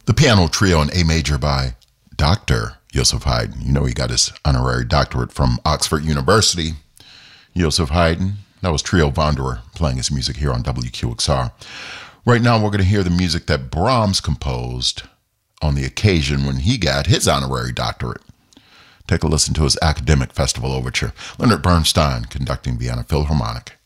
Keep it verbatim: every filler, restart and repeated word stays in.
The piano trio in A major by Doctor Joseph Haydn. You know he got his honorary doctorate from Oxford University. Joseph Haydn. That was Trio Wanderer playing his music here on W Q X R. Right now we're going to hear the music that Brahms composed on the occasion when he got his honorary doctorate. Take a listen to his Academic Festival Overture. Leonard Bernstein conducting Vienna Philharmonic.